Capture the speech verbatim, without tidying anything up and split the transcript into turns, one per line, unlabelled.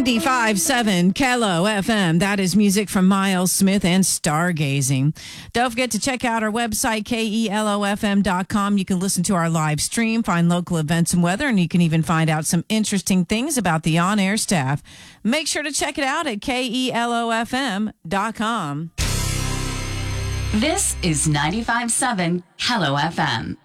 ninety-five point seven K L O F M. That is music from Miles Smith and Stargazing. Don't forget to check out our website, K E L O F M dot com. You can listen to our live stream, find local events and weather, and you can even find out some interesting things about the on-air staff. Make sure to check it out at K E L O F M dot com.
This is ninety-five point seven K L O F M.